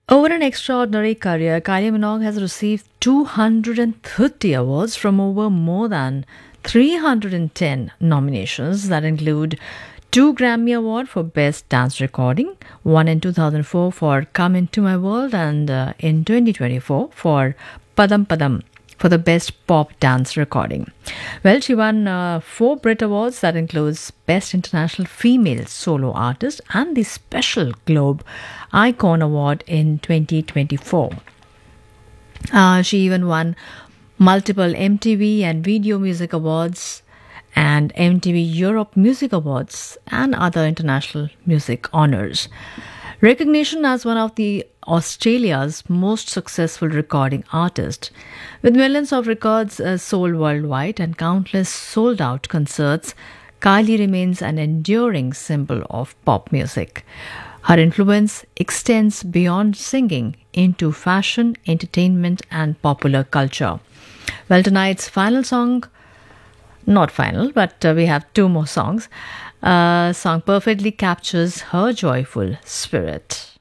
Over an extraordinary career, Kylie Minogue has received 230 awards from over more than 310 nominations that include two Grammy Award for Best Dance Recording, one in 2004 for Come Into My World and in 2024 for Padam Padam for the Best Pop Dance Recording. Well, she won four Brit Awards that includes Best International Female Solo Artist and the Special Globe Icon Award in 2024. She even won multiple MTV and Video Music Awards and MTV Europe Music Awards and other international music honors. Recognition as one of the Australia's most successful recording artists. With millions of records sold worldwide and countless sold-out concerts, Kylie remains an enduring symbol of pop music. Her influence extends beyond singing into fashion, entertainment, and popular culture. Well, tonight's final song, not final, but we have two more songs. Song perfectly captures her joyful spirit.